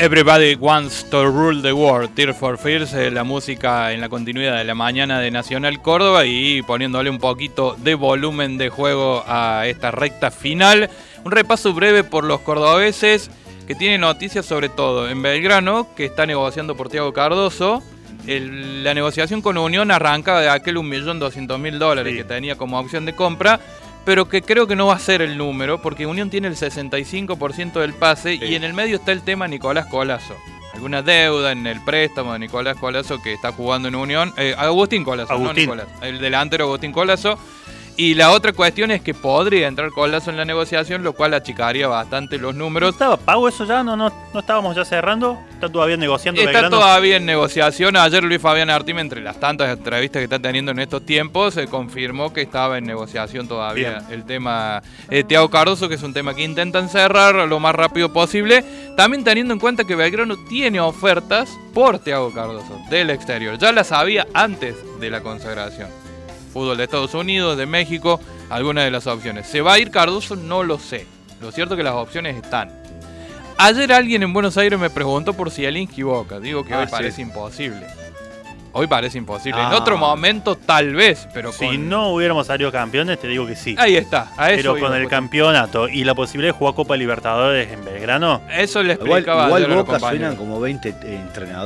Everybody Wants to Rule the World, Tears for Fears, la música en la continuidad de la mañana de Nacional Córdoba y poniéndole un poquito de volumen de juego a esta recta final. Un repaso breve por los cordobeses que tienen noticias sobre todo en Belgrano, que está negociando por Thiago Cardoso. La negociación con Unión arranca de aquel $1.200.000 sí, que tenía como opción de compra, pero que creo que no va a ser el número, porque Unión tiene el 65% del pase, sí, y en el medio está el tema Nicolás Collazo. Alguna deuda en el préstamo de Nicolás Collazo, que está jugando en Unión. Agustín Collazo, no Nicolás. El delantero Agustín Collazo. Y la otra cuestión es que podría entrar Collazo en la negociación, lo cual achicaría bastante los números. ¿Estaba pago eso ya? ¿No estábamos ya cerrando? ¿Está todavía negociando? Está Belgrano todavía en negociación. Ayer Luis Fabián Artime, entre las tantas entrevistas que está teniendo en estos tiempos, confirmó que estaba en negociación todavía. Bien. El tema Thiago Cardoso, que es un tema que intentan cerrar lo más rápido posible. También teniendo en cuenta que Belgrano tiene ofertas por Thiago Cardoso del exterior. Ya las había antes de la consagración. Fútbol de Estados Unidos, de México, algunas de las opciones. ¿Se va a ir Cardoso? No lo sé. Lo cierto es que las opciones están. Ayer alguien en Buenos Aires me preguntó por Zielinski Boca. Digo que hoy parece imposible. Hoy parece imposible. En otro momento tal vez, pero si no hubiéramos salido campeones, te digo que sí. Ahí está. A eso pero con el campeonato y la posibilidad de jugar Copa Libertadores en Belgrano. Eso le explicaba igual Boca suenan como 20 entrenadores.